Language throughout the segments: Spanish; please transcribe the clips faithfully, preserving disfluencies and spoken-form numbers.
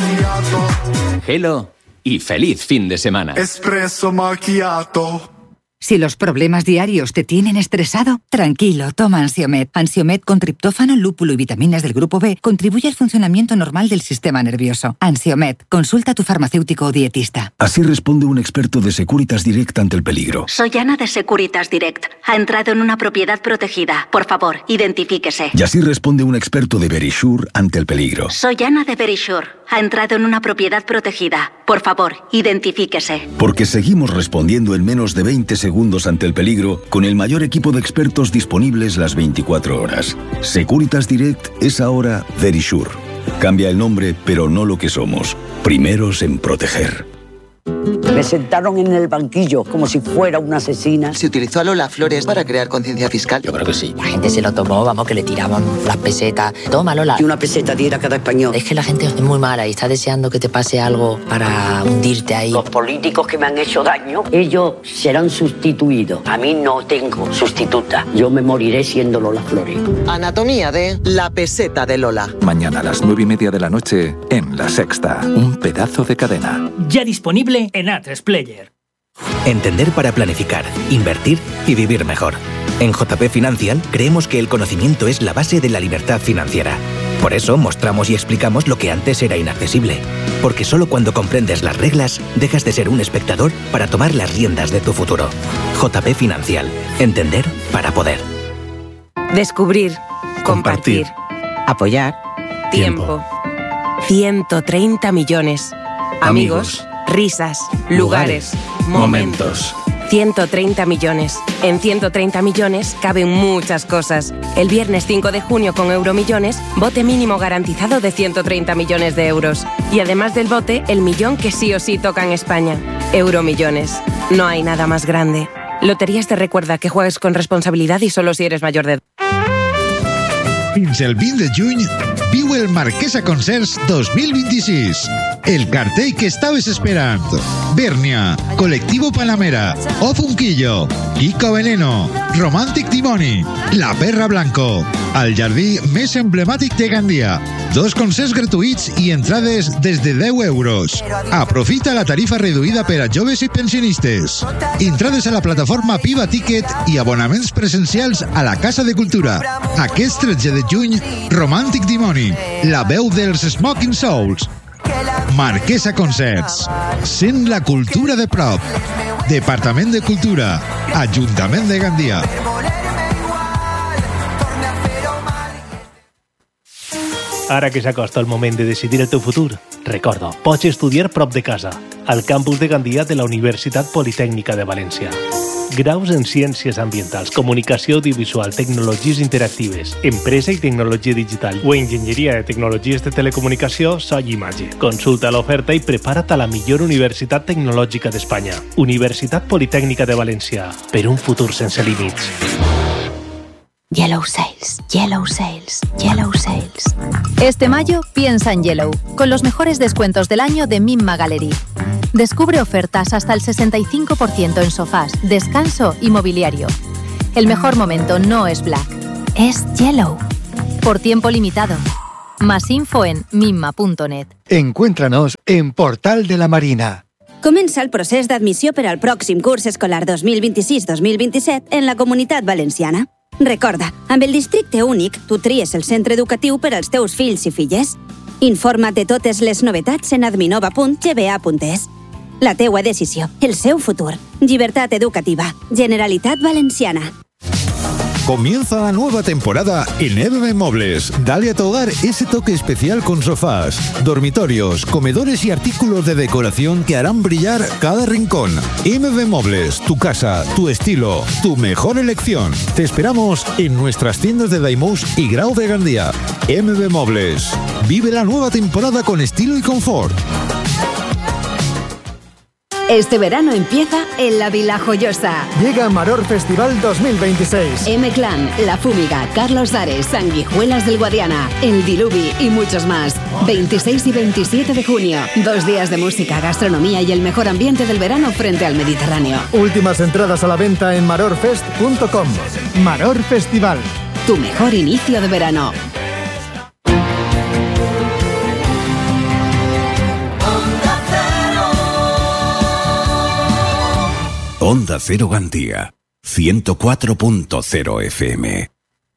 macchiato. Hello y feliz fin de semana. Espresso macchiato. Si los problemas diarios te tienen estresado, tranquilo, toma Ansiomed. Ansiomed con triptófano, lúpulo y vitaminas del grupo B contribuye al funcionamiento normal del sistema nervioso. Ansiomed, consulta a tu farmacéutico o dietista. Así responde un experto de Securitas Direct ante el peligro. Soy Ana de Securitas Direct. Ha entrado en una propiedad protegida. Por favor, identifíquese. Y así responde un experto de Verisure ante el peligro. Soy Ana de Verisure. Ha entrado en una propiedad protegida. Por favor, identifíquese. Porque seguimos respondiendo en menos de veinte segundos ante el peligro con el mayor equipo de expertos disponibles las veinticuatro horas. Securitas Direct es ahora Verisure. Cambia el nombre, pero no lo que somos. Primeros en proteger. Me sentaron en el banquillo como si fuera una asesina. ¿Se utilizó a Lola Flores para crear conciencia fiscal? Yo creo que sí. La gente se lo tomó, vamos, que le tiraban las pesetas. Toma, Lola. Y una peseta diera cada español. Es que la gente es muy mala y está deseando que te pase algo para hundirte ahí. Los políticos que me han hecho daño, ellos serán sustituidos. A mí no tengo sustituta. Yo me moriré siendo Lola Flores. Anatomía de La peseta de Lola. Mañana a las nueve y media de la noche en La Sexta. Un pedazo de cadena. Ya disponible en Atresplayer. Player. Entender para planificar, invertir y vivir mejor. En J P Financial creemos que el conocimiento es la base de la libertad financiera. Por eso mostramos y explicamos lo que antes era inaccesible. Porque solo cuando comprendes las reglas, dejas de ser un espectador para tomar las riendas de tu futuro. J P Financial. Entender para poder. Descubrir. Compartir. Apoyar. Tiempo. ciento treinta millones. Amigos. Risas, lugares, momentos. ciento treinta millones. En ciento treinta millones caben muchas cosas. El viernes cinco de junio con Euromillones, bote mínimo garantizado de ciento treinta millones de euros. Y además del bote, el millón que sí o sí toca en España. Euromillones. No hay nada más grande. Loterías te recuerda que juegues con responsabilidad y solo si eres mayor de edad. Fins el vint de juny, viu el Marquesa Concerts dos mil vint-i-sis. El cartell que estaves esperant. Bèrnia, Colectivo Panamera, O Funquillo, Kiko Veneno, Romantic Dimoni, La Perra Blanco, el jardí més emblemàtic de Gandia. Dos concerts gratuïts i entrades des de deu euros. Aprofita la tarifa reduïda per a joves i pensionistes. Entrades a la plataforma Piva Ticket i abonaments presencials a la Casa de Cultura. Aquest tretze de juny, Romantic Dimoni, la veu dels Smoking Souls. Marquesa Concerts. Sent la cultura de prop. Departament de Cultura. Ajuntament de Gandia. Ara que s'acosta el moment de decidir el teu futur, recorda, pots estudiar prop de casa, al campus de Gandia de la Universitat Politècnica de València. Graus en Ciències Ambientals, Comunicació Audiovisual, Tecnologies Interactives, Empresa i Tecnologia Digital o Enginyeria de Tecnologies de Telecomunicació, so i imatge. Consulta l'oferta i prepara't a la millor universitat tecnològica d'Espanya. Universitat Politècnica de València, per un futur sense límits. Yellow Sales, Yellow Sales, Yellow Sales. Este mayo piensa en Yellow, con los mejores descuentos del año de Mimma Gallery. Descubre ofertas hasta el sesenta y cinco por ciento en sofás, descanso y mobiliario. El mejor momento no es Black, es Yellow. Por tiempo limitado. Más info en mimma punto net. Encuéntranos en Portal de la Marina. Comença el procés d'admissió per al pròxim curs escolar dos mil vint-i-sis dos mil vint-i-set en la Comunitat Valenciana. Recorda, amb el districte únic, tu tries el centre educatiu per als teus fills i filles. Informa't de totes les novetats en adminova punt g b a punt es. La teua decisió, el seu futur. Llibertat educativa. Generalitat Valenciana. Comienza la nueva temporada en M B Muebles. Dale a tu hogar ese toque especial con sofás, dormitorios, comedores y artículos de decoración que harán brillar cada rincón. M B Muebles, tu casa, tu estilo, tu mejor elección. Te esperamos en nuestras tiendas de Daimús y Grau de Gandía. M B Muebles. Vive la nueva temporada con estilo y confort. Este verano empieza en la Vila Joyosa. Llega Maror Festival dos mil veintiséis. M-Clan, La Fúmiga, Carlos Dares, Sanguijuelas del Guadiana, El Diluvi y muchos más. veintiséis y veintisiete de junio. Dos días de música, gastronomía y el mejor ambiente del verano frente al Mediterráneo. Últimas entradas a la venta en marorfest punto com. Maror Festival. Tu mejor inicio de verano. Onda Cero Gandía, ciento cuatro punto cero F M.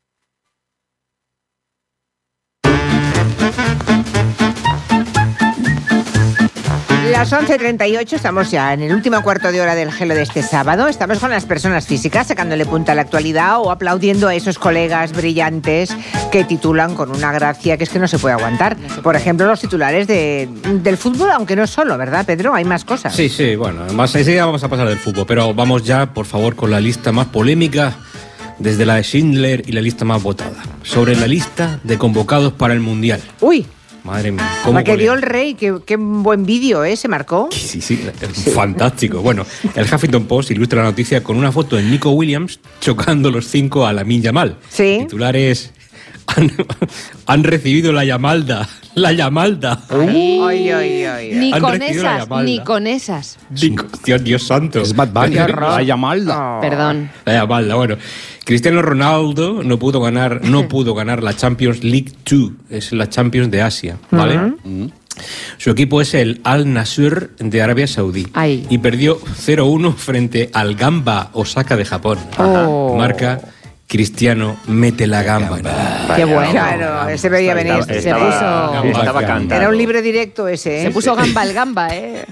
Las once treinta y ocho, estamos ya en el último cuarto de hora del Gelo de este sábado. Estamos con las personas físicas sacándole punta a la actualidad o aplaudiendo a esos colegas brillantes que titulan con una gracia que es que no se puede aguantar. Por ejemplo, los titulares de, del fútbol, aunque no solo, ¿verdad, Pedro? Hay más cosas. Sí, sí, bueno, más enseguida vamos a pasar del fútbol, pero vamos ya, por favor, con la lista más polémica, desde la de Schindler y la lista más votada. Sobre la lista de convocados para el Mundial. ¡Uy! Madre mía. ¿Cómo la que dio el rey, qué, qué buen vídeo, ¿eh? Se marcó. Sí, sí, sí, fantástico. Bueno, el Huffington Post ilustra la noticia con una foto de Nico Williams chocando los cinco a Lamine Yamal. Sí. El titular es: han, han recibido la llamalda. La llamalda. Ay, ay, ay, ay. Ni Han con recibido la esas, llamalda. ni con esas. Dios, Dios, Dios santo. Es Bad Bunny. La llamalda. Oh. Perdón. La llamalda, bueno. Cristiano Ronaldo no pudo ganar, no pudo ganar la Champions League dos, es la Champions de Asia, ¿vale? Uh-huh. Su equipo es el Al Nassr de Arabia Saudí. Ay. Y perdió cero uno frente al Gamba Osaka de Japón. Oh. Marca: Cristiano mete la gamba. Qué bueno. Claro, se veía venir. Estaba, Se estaba, puso... estaba cantando. Era un libre directo ese, ¿eh? Se puso gamba el gamba, ¿eh?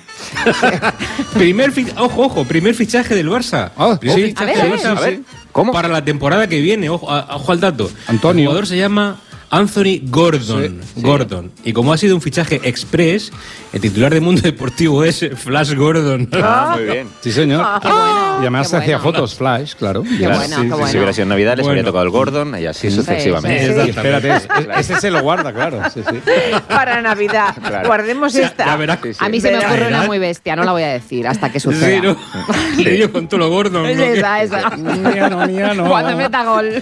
primer fi- ojo, ojo, primer fichaje del Barça. Oh, primer sí. fichaje A ver, del a ver, Barça a ver. ¿Cómo? Para la temporada que viene, ojo, a- ojo al dato. Antonio. El jugador se llama Anthony Gordon. Sí, sí. Gordon. Y como ha sido un fichaje express, el titular de Mundo Deportivo es Flash Gordon. Ah, muy bien. Sí, señor. Ah, qué bueno. Y además Qué se hacía bueno. fotos flash, claro. Qué Ya. bueno, Sí, qué sí, bueno. sí. Si hubiera sido en Navidad, les Bueno. habría tocado el Gordon y así sucesivamente. sí, sí. Espérate, es- ese se lo guarda, claro. Sí, sí. Para Navidad. Claro. Guardemos esta. Ya verás. Sí, sí. A mí se me Verás. ocurre una muy bestia, no la voy a decir hasta que suceda. Sí, ¿no? Le dio con todo lo Gordon. Es ¿no? esa, esa. Mía, no, mía, no. Cuando meta gol.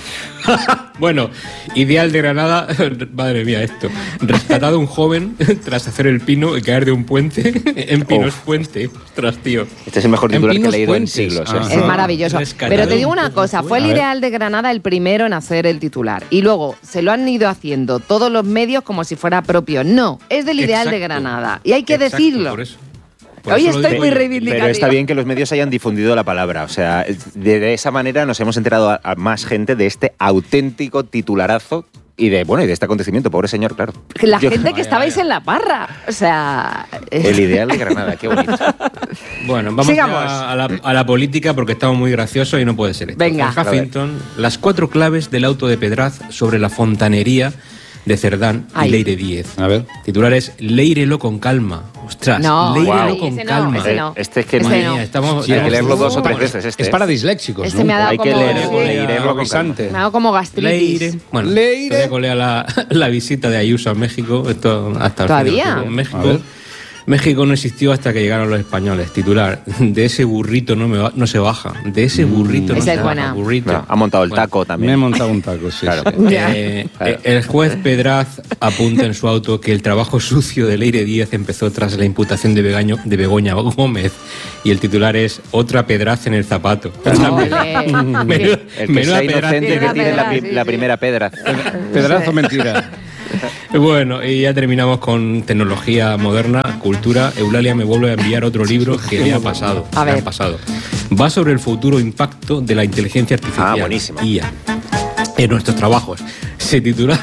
Bueno, Ideal de Granada, madre mía esto, rescatado un joven tras hacer el pino y caer de un puente en Pinos Puente. Ostras, tío. Este es el mejor En titular que he Pinos leído Puentes. en siglos. ¿eh? Ah. Es maravilloso. Rescatado Pero te digo un una poco, cosa, fue el A ver. Ideal de Granada el primero en hacer el titular. Y luego se lo han ido haciendo todos los medios como si fuera propio. No, es del Ideal de Exacto. Granada. Y hay que Exacto, decirlo. por eso. Por Hoy eso lo estoy digo muy yo. reivindicativa. Pero está bien que los medios hayan difundido la palabra. O sea, de, de esa manera nos hemos enterado a, a más gente de este auténtico titularazo y de bueno y de este acontecimiento. Pobre señor, claro. La Yo- gente que estabais en la parra. O sea... El Ideal de Granada, qué bonito. Bueno, vamos Sigamos. ya a la, a la política porque estamos muy graciosos y no puede ser esto. Venga. En Huffington, las cuatro claves del auto de Pedraz sobre la fontanería de Cerdán Ay. y Leire Díez. A ver. Titulares: Leírelo con calma. Ostras, No, leírelo ay, con ese no, calma. ese no. Este es que Ese Madre no. mía, estamos, Sí, hay que leerlo dos o Uh, tres veces. Este Es para disléxicos, Este ¿no? me ha dado Hay que como... leer- Sí. leerlo con Agonizante. Me ha dado como gastritis. Leire. Bueno, Leire. todavía colea la, la visita de Ayuso a México. Esto hasta el ¿Todavía? fin de A México. ver. México no existió hasta que llegaron los españoles. Titular: de ese burrito no, me va- no se baja. De ese burrito no Esa se es baja. buena. Burrito. Bueno, ha montado el Bueno, taco Me he también. montado un taco, sí. Claro. sí. Eh, Claro. eh, el juez Pedraz apunta en su auto que el trabajo sucio de Leire Díez empezó tras la imputación de, Begaño, de Begoña Gómez. Y el titular es: otra Pedraz en el zapato. Ole. Menuda, El que menuda sea Pedraz. inocente que Pedraz, tiene la, sí, pri- sí. la primera pedra. Pedrazo mentira. Bueno, y ya terminamos con tecnología moderna, cultura. Eulalia me vuelve a enviar otro libro que le ha pasado. A le ver. ha pasado. Va sobre el futuro impacto de la inteligencia artificial. Ah, buenísimo. I A. En nuestros trabajos. Se titula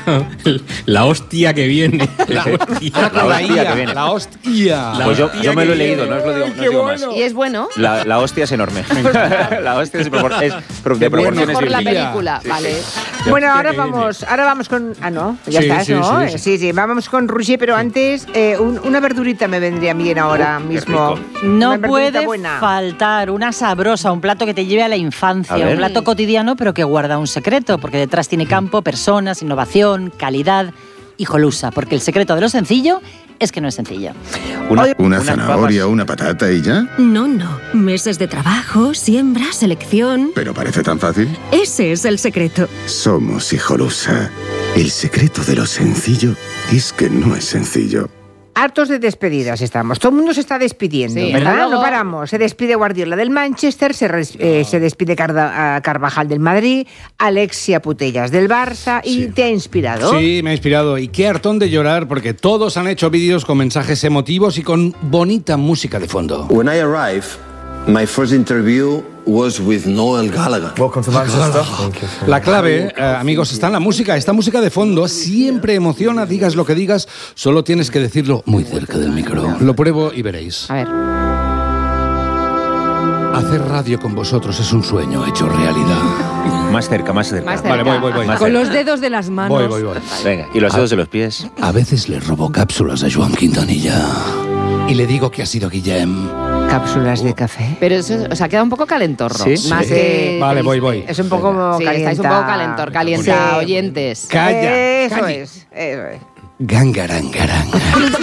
La hostia que viene. La hostia, La La hostia que I A, viene. la hostia. La Pues yo, hostia yo me que lo he viene. leído, no os lo digo, no os digo más. Y es bueno. La, la hostia es enorme. la hostia es, propor- es pro- de proporciones Mejor la bíblicas. película, vale. Bueno, ahora que viene. vamos, ahora vamos con... Ah, no, ya Sí, estás, sí, ¿no? sí, sí. Sí, sí, vamos con Roger, pero antes eh, un- una verdurita me vendría bien ahora mismo. Una No verdurita puede buena. faltar una sabrosa, un plato que te lleve a la infancia, A ver. un plato cotidiano pero que guarda un secreto, porque detrás tiene campo, personas, innovación, calidad y jolusa, porque el secreto de lo sencillo es que no es sencillo. Una, ¿Una unas zanahoria, papas- una patata y ya? No, no. Meses de trabajo, siembra, selección. ¿Pero parece tan fácil? Ese es el secreto. Somos Hijolusa. El secreto de lo sencillo es que no es sencillo. Hartos de despedidas estamos. Todo el mundo se está despidiendo, Sí, ¿verdad? luego- No paramos. Se despide Guardiola del Manchester, se, res- eh, se despide Carda- a Carvajal del Madrid, Alexia Putellas del Barça. ¿Y te ha inspirado? Sí, me ha inspirado. Y qué hartón de llorar, porque todos han hecho vídeos con mensajes emotivos y con bonita música de fondo. When I arrive, My first interview was with Noel Gallagher. Welcome to Manchester. La clave, eh, amigos, está en la música. Esta música de fondo siempre emociona, digas lo que digas, solo tienes que decirlo muy cerca del micro. Lo pruebo y veréis. A ver. Hacer radio con vosotros es un sueño hecho realidad. Más cerca, más cerca. Más cerca. Vale, voy, voy, voy. Con cerca. los dedos de las manos. Voy, voy, voy. Venga, y los dedos de los pies. A veces le robo cápsulas a Joan Quintanilla y le digo que ha sido Guillem. Cápsulas de café. Pero eso, o sea, queda un poco calentorro. Sí, Más sí. que... Vale, voy, voy. Es un poco Sí, calienta. estáis un poco calentor, calienta, Sí. oyentes. Calla. Eso calla. es, eso es. Gangarangarang.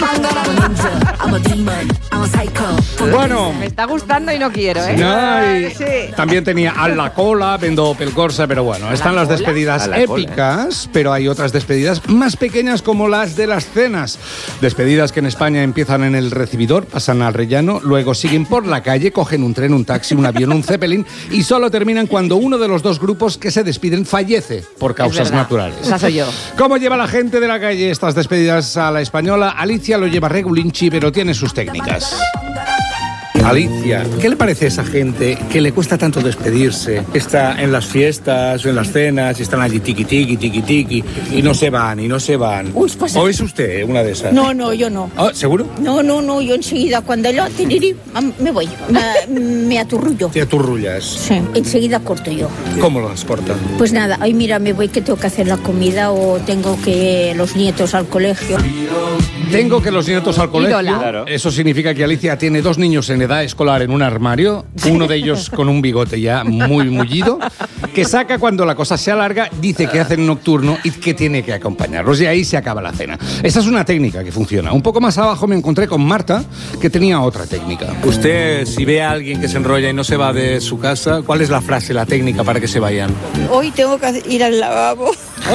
Bueno. Me está gustando y no quiero, ¿eh? No, y Sí. también tenía a la cola, vendo pel corsa, pero bueno, están las cola? despedidas A la cola, épicas, pero hay otras despedidas más pequeñas como las de las cenas. Despedidas que en España empiezan en el recibidor, pasan al rellano, luego siguen por la calle, cogen un tren, un taxi, un avión, un zeppelin y solo terminan cuando uno de los dos grupos que se despiden fallece por causas verdad. naturales. Esa soy yo. ¿Cómo lleva la gente de la calle estas despedidas a la española? Alicia lo lleva regulinchi, pero tiene sus técnicas. Alicia, ¿qué le parece a esa gente que le cuesta tanto despedirse? Está en las fiestas o en las cenas y están allí tiqui tiqui, tiqui tiqui y no se van y no se van. Uy, pues- ¿O es usted una de esas? No, no, yo no. Ah, ¿seguro? No, no, no, yo enseguida cuando lo tiriri, me voy, me, me aturrullo. Te aturrullas. Sí, enseguida corto yo. ¿Cómo las cortan? Pues nada, ay mira, me voy que tengo que hacer la comida o tengo que los nietos al colegio. Tengo que los nietos al colegio. Ídola. Claro. Eso significa que Alicia tiene dos niños en edad escolar en un armario, uno de ellos con un bigote ya muy mullido, que saca cuando la cosa se alarga, dice que hacen nocturno y que tiene que acompañarlos. Y ahí se acaba la cena. Esa es una técnica que funciona. Un poco más abajo me encontré con Marta, que tenía otra técnica. Usted, si ve a alguien que se enrolla y no se va de su casa, ¿cuál es la frase, la técnica para que se vayan? Hoy tengo que ir al lavabo.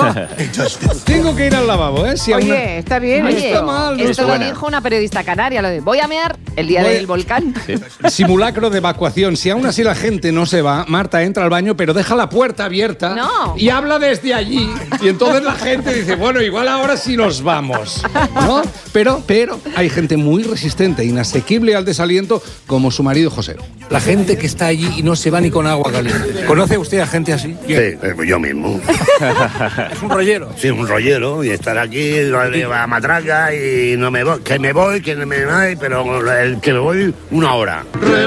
Tengo que ir al lavabo, ¿eh? Si Oye, aún- está bien. No Oye, está mal, no esto está lo mal. dijo una periodista canaria, lo de voy a mear el día Voy- del volcán. Simulacro de evacuación. Si aún así la gente no se va, Marta entra al baño, pero deja la puerta abierta No. y habla desde allí. Y entonces la gente dice, bueno, igual ahora sí nos vamos. ¿No? Pero, pero hay gente muy resistente, inasequible al desaliento, como su marido José. La gente que está allí y no se va ni con agua caliente. ¿Conoce usted a gente así? Sí, eh, yo mismo. Es un rollero. Sí, un rollero y estar aquí a matraca y no me voy, que me voy, que no me voy, pero el que me voy una hora.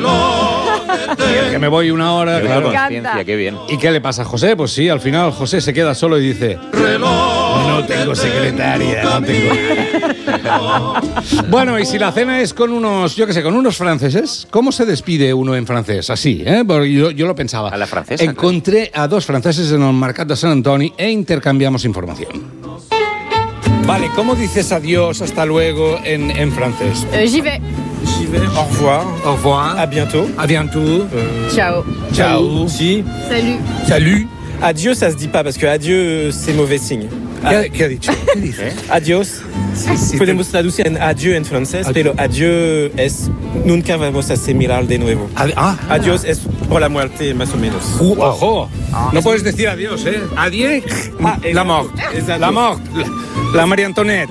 Y el que me voy una hora, Qué claro. conciencia, qué bien. ¿Y qué le pasa a José? Pues sí, al final José se queda solo y dice, no tengo secretaria, no tengo... Bueno, y si la cena es con unos, yo qué sé, con unos franceses, ¿cómo se despide uno en francés? Así, ¿eh? Porque yo, yo lo pensaba. A la francesa. Encontré a dos franceses en el Mercat de Sant Antoni e intercambiamos información. Vale, ¿cómo dices adiós, hasta luego en, en francés? Euh, J'y vais. J'y vais. Au revoir. Au revoir. À bientôt. A bientôt. Ciao. Ciao. Si. Salut. Salut. Adieu, ça se dit pas parce que adieu, c'est mauvais signe. ¿Qué, qué ha dicho? ¿Qué dice? Adiós. Podemos traducir en adieu en francés, pero adieu es nunca vamos a ser mirar de nuevo. Ad- ah. Adiós es por la muerte, más o menos. Uh, ojo, no puedes decir adiós, ¿eh? Adiós, Ah, la mort, exacto. la mort, la, la María Antoinette.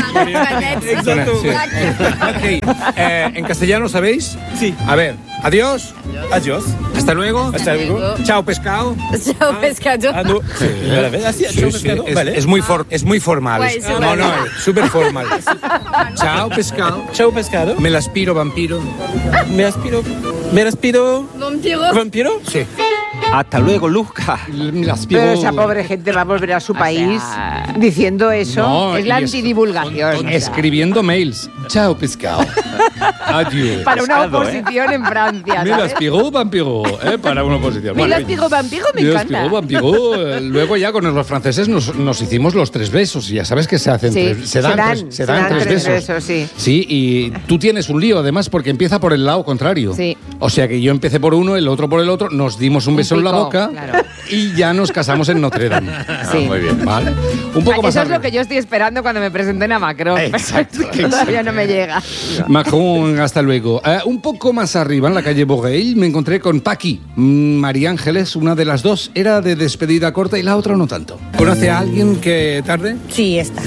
Exacto. Sí. Ok, eh, ¿en castellano sabéis? Sí. A ver, adiós, Adiós. hasta luego, Hasta luego. chao pescado. Ciao, pescado. Ah, no. ¿La ves? Así, Sí, sí, es, vale. es muy for- es muy formal. Guay, Es- sí, no, vale. no, es súper formal. Chao pescado. Chao, pescado. Me la aspiro, vampiro. Me aspiro. Me aspiro. Vampiro. ¿Vampiro? Sí. Hasta luego, Luzca. Me la aspiro. Pero esa pobre gente va a volver a su país sea, diciendo eso. No, es la y es- antidivulgación. Escribiendo mails. Chao pescado. Adiós. Para una pescado, ¿eh? oposición en Francia, Me la ¿sabes? aspiró, vampiro, ¿eh? Para una oposición. Me Bueno, la aspiró, vampiro, me me la encanta. aspiró, vampiro. Eh, Luego ya con los franceses nos, nos hicimos los tres besos. Y ya sabes que se hacen Sí. tres, se dan, Se dan, tres, se se dan dan tres, tres besos. besos, sí. Sí, y tú tienes un lío además porque empieza por el lado contrario. Sí. O sea que yo empecé por uno, el otro por el otro, nos dimos un, Un beso en la pico, boca claro. y ya nos casamos en Notre Dame. Sí. Muy bien. ¿Vale? Un poco Eso más es lo arriba. que yo estoy esperando cuando me presenten a Macron. Exacto, Todavía no me llega. Macron, hasta luego. Eh, un poco más arriba, en la calle Borrell, me encontré con Paqui. Mm, María Ángeles, una de las dos, era de despedida corta y la otra no tanto. ¿Conoce a alguien que tarde? Sí, está.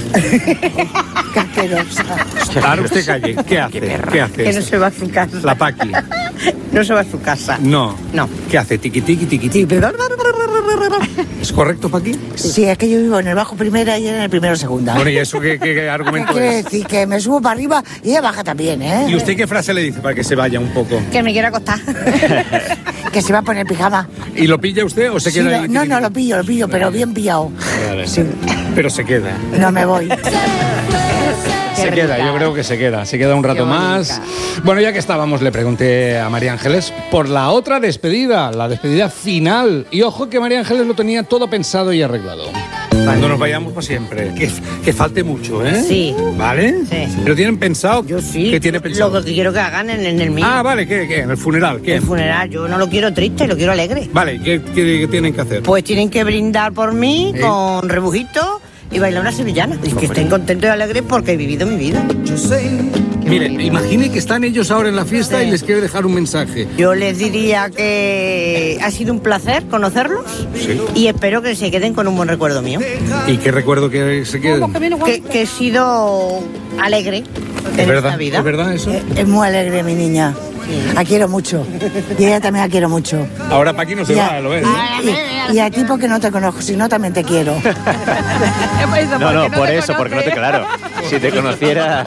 Caquerosa. Ahora usted calle. ¿Qué hace? ¿Qué hace? Que no se va a su casa. La Paqui. No se va a su casa. No. No. ¿Qué hace? Tiqui, tiqui, tiqui, tiqui. ¿Es correcto, Paqui? Sí, es que yo vivo en el bajo primera y en el primero segunda. Bueno, ¿y eso qué, qué, qué argumento ¿Qué quiere es? decir? Que me subo para arriba y ella baja también, ¿eh? ¿Y usted qué frase le dice para que se vaya un poco? Que me quiero acostar. Que se va a poner pijama. ¿Y lo pilla usted o se Sí, queda lo- ahí? no, no, lo pillo, lo pillo, pero bien pillado. Vale. Sí. Pero se queda. No me voy. Se queda, yo creo que se queda, se queda un rato más. Bueno, ya que estábamos, le pregunté a María Ángeles por la otra despedida, la despedida final. Y ojo que María Ángeles lo tenía todo pensado y arreglado. Cuando nos vayamos para siempre. Que, que falte mucho, ¿eh? Sí. ¿Vale? Sí. ¿Pero tienen pensado? Yo sí. ¿Qué tiene pensado? Lo que quiero que hagan en, en el mío. Ah, vale, ¿qué? qué? ¿En el funeral? ¿Qué? El funeral, yo no lo quiero triste, lo quiero alegre. Vale, ¿qué, qué- qué tienen que hacer? Pues tienen que brindar por mí ¿Eh? con rebujito y bailar una sevillana. Y que estén contentos y alegres porque he vivido mi vida. Mire, imagine que están ellos ahora en la fiesta y les quiere dejar un mensaje. Yo les diría que ha sido un placer conocerlos Sí. y espero que se queden con un buen recuerdo mío. ¿Y qué recuerdo que se queden? Que, que he sido alegre en ¿Es verdad? esta vida. ¿Es verdad eso? Es muy alegre mi niña. La quiero mucho. Y ella también la quiero mucho. Ahora Paqui no se Ya. va, lo ves. Y, y a ti porque no te conozco, si no también te quiero. No, no, por eso, porque no te, claro. Si te conociera.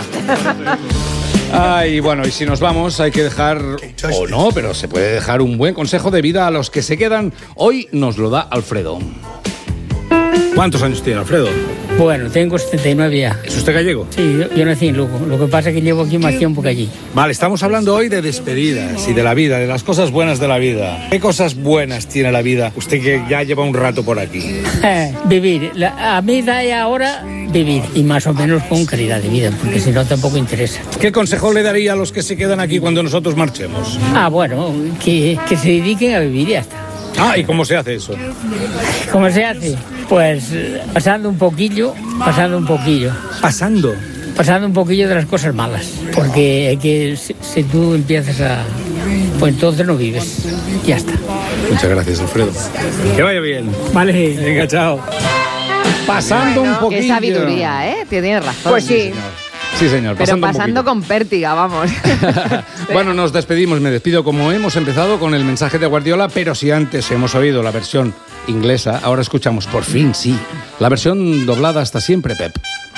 Ay, bueno, y si nos vamos hay que dejar, o no, pero se puede dejar un buen consejo de vida a los que se quedan. Hoy nos lo da Alfredo. ¿Cuántos años tiene Alfredo? Bueno, tengo setenta y nueve ya. ¿Es usted gallego? Sí, yo, yo nací en Lugo. Lo que pasa es que llevo aquí más tiempo que allí. Vale, estamos hablando hoy de despedidas y de la vida, de las cosas buenas de la vida. ¿Qué cosas buenas tiene la vida? Usted que ya lleva un rato por aquí. Vivir. La- a mi edad y ahora, vivir. Y más o menos con calidad de vida, porque si no tampoco interesa. ¿Qué consejo le daría a los que se quedan aquí cuando nosotros marchemos? Ah, bueno, que, que se dediquen a vivir y ya está. Ah, ¿y cómo se hace eso? ¿Cómo se hace? Pues eh, pasando un poquillo, pasando un poquillo. ¿Pasando? Pasando un poquillo de las cosas malas. Porque hay que, si, si tú empiezas a... Pues entonces no vives. Ya está. Muchas gracias, Alfredo. Que vaya bien. Vale. Venga, chao. Pasando un poquillo. Qué sabiduría, ¿eh? Tienes razón. Pues sí. Sí, señor. Pero Pasando un pasando con pértiga, vamos. Bueno, nos despedimos. Me despido como hemos empezado con el mensaje de Guardiola, pero si antes hemos oído la versión inglesa, ahora escuchamos por fin, sí, la versión doblada hasta siempre, Pep.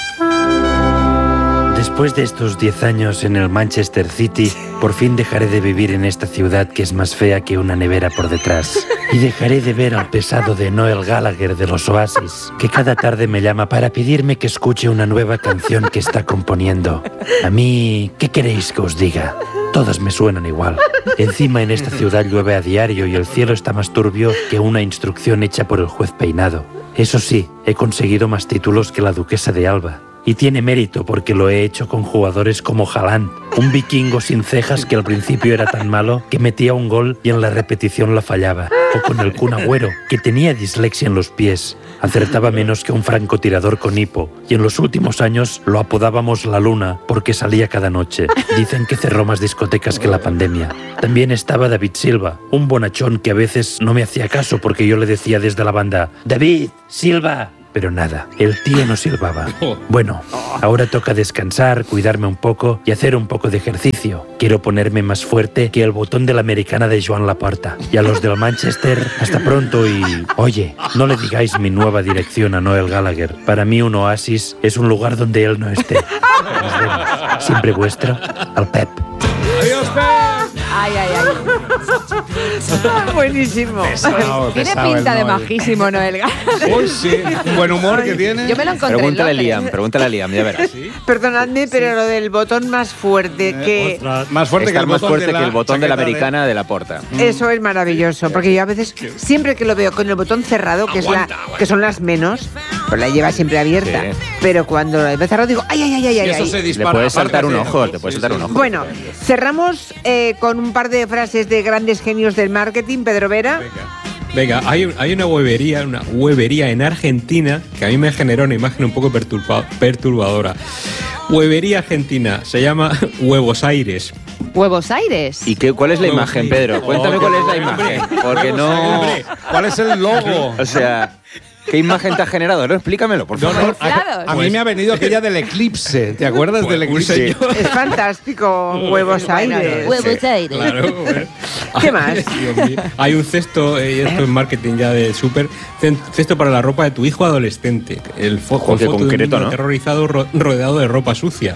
Después de estos diez años en el Manchester City, por fin dejaré de vivir en esta ciudad que es más fea que una nevera por detrás. Y dejaré de ver al pesado de Noel Gallagher de los Oasis, que cada tarde me llama para pedirme que escuche una nueva canción que está componiendo. A mí, ¿qué queréis que os diga? Todas me suenan igual. Encima en esta ciudad llueve a diario y el cielo está más turbio que una instrucción hecha por el juez Peinado. Eso sí, he conseguido más títulos que la duquesa de Alba. Y tiene mérito porque lo he hecho con jugadores como Haaland, un vikingo sin cejas que al principio era tan malo que metía un gol y en la repetición la fallaba. O con el Kun Agüero, que tenía dislexia en los pies, acertaba menos que un francotirador con hipo, y en los últimos años lo apodábamos La Luna porque salía cada noche. Dicen que cerró más discotecas que la pandemia. También estaba David Silva, un bonachón que a veces no me hacía caso porque yo le decía desde la banda: «David, Silva». Pero nada, el tío no silbaba. Bueno, ahora toca descansar, cuidarme un poco y hacer un poco de ejercicio. Quiero ponerme más fuerte que el botón de la americana de Joan Laporta. Y a los del Manchester, hasta pronto y... Oye, no le digáis mi nueva dirección a Noel Gallagher. Para mí un oasis es un lugar donde él no esté. Nos vemos. Siempre vuestro, al Pep. ¡Adiós, Pep! Ay, ay, ay. Buenísimo. Pesado, Tiene pesado pinta el de Noel. majísimo, Noel Gallagher. Uy, sí, un buen humor que tiene. Yo me lo encontré Pregúntale a en Londres. Liam, pregúntale a Liam, ya verás. Perdonadme, pero lo del botón más fuerte que... Más fuerte Estar que el más botón fuerte de la que el botón de la chaqueta de- americana de la porta. Eso es maravilloso, porque yo a veces, siempre que lo veo con el botón cerrado, que, es la, que son las menos, pues la lleva siempre abierta, Sí. pero cuando la ve cerrado digo, ay, ay, ay, ay, ay. ay. Le puedes saltar un ojo, te puedes saltar un ojo. Bueno, cerramos eh, con un par de frases de grandes genios del marketing, Pedro Vera. Venga, hay, un- hay una huevería, una huevería en Argentina que a mí me generó una imagen un poco perturba- perturbadora. Huevería argentina, se llama Huevos Aires. Huevos Aires. ¿Y qué, cuál es la imagen, Pedro? Cuéntame cuál es la imagen. Porque no... ¿Cuál es el logo? O sea... ¿Qué imagen te ha generado? No, explícamelo, por favor. No, no, a, a mí me ha venido aquella del eclipse. ¿Te acuerdas Pues, del eclipse? sí. Es fantástico, huevos aires. Huevos aires. Claro, bueno. ¿Qué más? Dios mío. Hay un cesto, eh, esto es marketing ya de súper, cesto para la ropa de tu hijo adolescente. El fo Ojo, qué foto de un concreto, niño ¿no? aterrorizado ro rodeado de ropa sucia.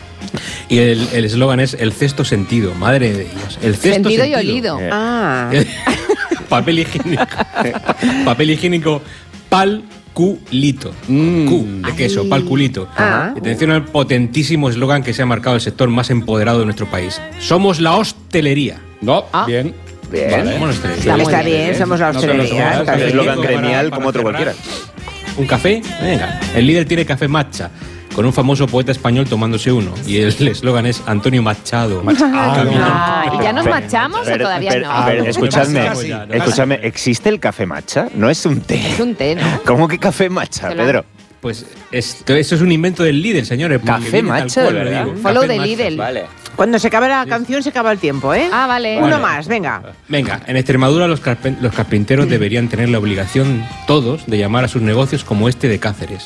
Y el el eslogan es el cesto sentido. Madre de Dios. El cesto Sentido y sentido. olido. Ah. Papel higiénico. Papel higiénico pal culito. Mm. Q de queso, pal culito. Ah. Atención al potentísimo eslogan que se ha marcado el sector más empoderado de nuestro país. Somos la hostelería. No, bien. Bien. Vale, somos la hostelería. Está muy Está bien, bien, somos la No se nos hostelería. jodas, está El bien. eslogan Para- gremial para como otro cerrar. cualquiera. ¿Un café? Venga. El líder tiene café matcha, con un famoso poeta español tomándose uno. Y el eslogan es Antonio Machado. Ah, ¿y ya nos Pero- machamos o pero- todavía pero- no? A ver, escuchadme, Casi, casi. escuchadme, ¿existe el café matcha? No es un té. Es un té, ¿no? ¿Cómo que café matcha, Se lo- Pedro? Pues esto, eso es un invento del líder, señores. porque Café viene tal matcha, cual, de lo verdad. digo. Follow Café de matcha. Lidl. Vale. Cuando se acaba la canción, se acaba el tiempo, ¿eh? Ah, vale. Uno Vale. más, venga. Venga, en Extremadura los, carpen- los carpinteros deberían tener la obligación, todos, de llamar a sus negocios como este de Cáceres.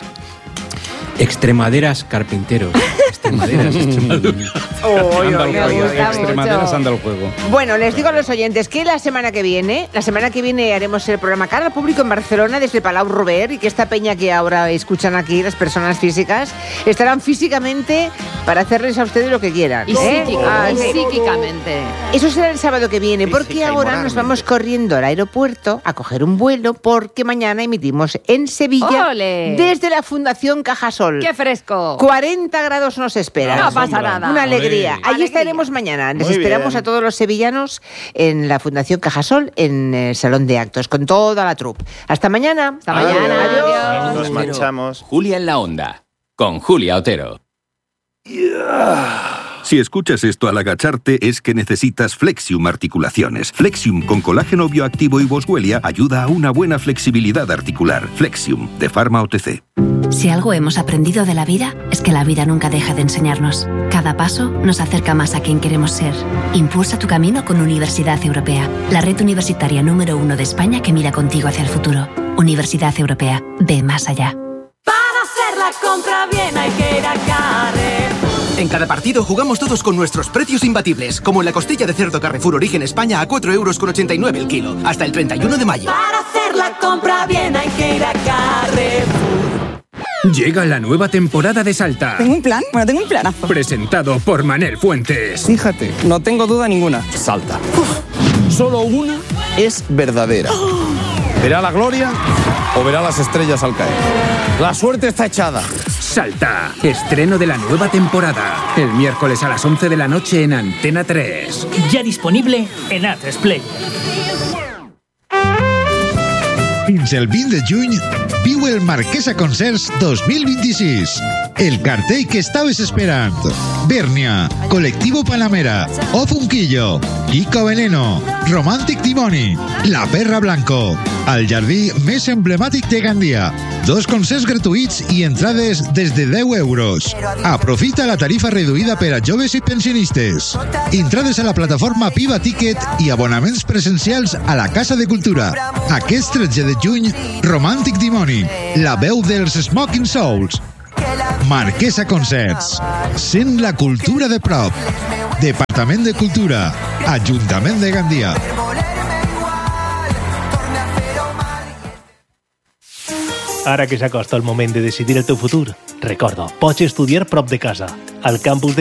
Extremaderas carpinteros. Extremaderas, Extremadura. Oy, Anda oy, al oy, juego. oy. Extremaderas anda al juego. Bueno, les digo a los oyentes que la semana que viene, la semana que viene haremos el programa Cara al Público en Barcelona desde Palau Robert y que esta peña que ahora escuchan aquí, las personas físicas, estarán físicamente para hacerles a ustedes lo que quieran. Y, ¿eh? psíquico- Ah, y sí. psíquicamente. Eso será el sábado que viene, porque Física y ahora nos moralmente. vamos corriendo al aeropuerto a coger un vuelo porque mañana emitimos en Sevilla ¡Ole! desde la Fundación Cajasol. ¡Qué fresco! cuarenta grados nos esperan. No pasa nada. Una alegría. Olé. Allí Alegría. estaremos mañana. Les Muy esperamos bien. a todos los sevillanos en la Fundación Cajasol, en el Salón de Actos, con toda la troupe. Hasta mañana. Hasta mañana. Adiós. Nos manchamos. Julia en la Onda, con Julia Otero. Si escuchas esto al agacharte es que necesitas Flexium Articulaciones. Flexium con colágeno bioactivo y boswellia ayuda a una buena flexibilidad articular. Flexium, de Pharma O T C. Si algo hemos aprendido de la vida, es que la vida nunca deja de enseñarnos. Cada paso nos acerca más a quien queremos ser. Impulsa tu camino con Universidad Europea, la red universitaria número uno de España que mira contigo hacia el futuro. Universidad Europea, ve más allá. Para hacer la compra bien hay que ir a Carrefour. En cada partido jugamos todos con nuestros precios imbatibles, como en la costilla de cerdo Carrefour Origen España a cuatro euros con ochenta y nueve el kilo, hasta el treinta y uno de mayo. Para hacer la compra bien hay que ir a Carrefour. Llega la nueva temporada de Salta. ¿Tengo un plan? Bueno, tengo un planazo. Presentado por Manel Fuentes. Fíjate, no tengo duda ninguna. Salta. Solo una es verdadera. ¿Verá la gloria o verá las estrellas al caer? La suerte está echada. Salta. Estreno de la nueva temporada. El miércoles a las once de la noche en Antena tres. Ya disponible en A tres Play. Fins el vint de juny, viu el Marquesa Concerts dos mil vint-i-sis. El cartell que estaves esperant. Bèrnia, Colectivo Panamera, O Funquillo, Kiko Veneno, Romantic Dimoni, La Perra Blanco, el jardí més emblemàtic de Gandia. Dos concerts gratuïts i entrades des de deu euros. Aprofita la tarifa reduïda per a joves i pensionistes. Entrades a la plataforma Piva Ticket i abonaments presencials a la Casa de Cultura. Aquest tretze de juny, Romantic Dimoni, la veu dels Smoking Souls. Marquesa Concerts. Sent la cultura de prop. Departament de Cultura. Ajuntament de Gandia. Ara que s'acosta el moment de decidir el teu futur, recorda, pots estudiar prop de casa, al campus de